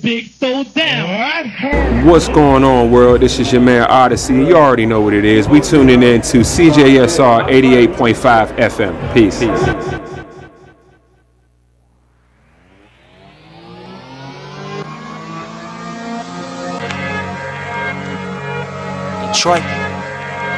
big, so down. What's going on, world? This is your man Odyssey. You already know what it is. We tuning in to CJSR 88.5 FM. Peace. Detroit.